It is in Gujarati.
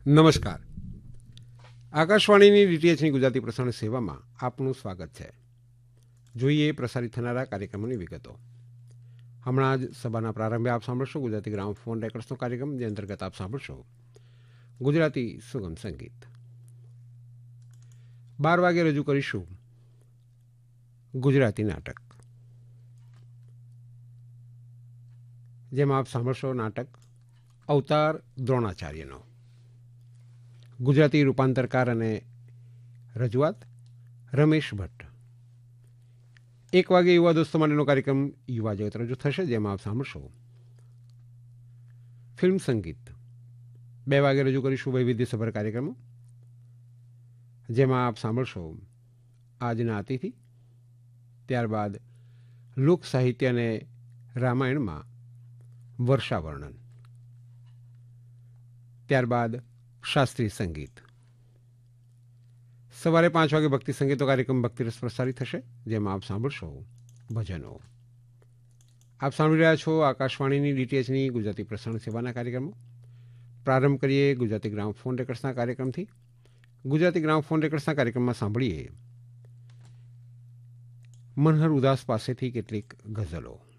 નમસ્કાર. આકાશવાણીની ડીટીએચની ગુજરાતી પ્રસારણ સેવામાં આપનું સ્વાગત છે. જોઈએ પ્રસારિત થનારા કાર્યક્રમોની વિગતો. હમણાં જ સભાના પ્રારંભે આપ સાંભળશો ગુજરાતી ગ્રામ ફોન રેકર્ડ્સનો કાર્યક્રમ, જે અંતર્ગત આપ સાંભળશો ગુજરાતી સુગમ સંગીત. 12 વાગે રજૂ કરીશું ગુજરાતી નાટક, જેમાં આપ સાંભળશો નાટક અવતાર દ્રોણાચાર્યનો. ગુજરાતી રૂપાંતરકાર અને રજૂઆત રમેશ ભટ્ટ. 1 વાગે યુવા દોસ્તો માટેનો કાર્યક્રમ યુવા જગત રજૂ થશે, જેમાં આપ સાંભળશો ફિલ્મ સંગીત. 2 વાગે રજૂ કરીશું વૈવિધ્યસભર કાર્યક્રમો, જેમાં આપ સાંભળશો આજના અતિથિ, ત્યારબાદ લોક સાહિત્ય અને રામાયણમાં વર્ષાવર્ણન, ત્યારબાદ શાસ્ત્રીય સંગીત. સવારે 5 વાગે ભક્તિ સંગીતનો કાર્યક્રમ ભક્તિરસ પ્રસારિત થશે, જેમાં આપ સાંભળશો ભજનો. આપ સાંભળી રહ્યા છો આકાશવાણીની ડીટીએચની ગુજરાતી પ્રસારણ સેવાના કાર્યક્રમો. પ્રારંભ કરીએ ગુજરાતી ગ્રામ ફોન રેકર્ડ્સના કાર્યક્રમથી. ગુજરાતી ગ્રામ ફોન રેકર્ડ્સના કાર્યક્રમમાં સાંભળીએ મનહર ઉદાસ પાસેથી કેટલીક ગઝલો.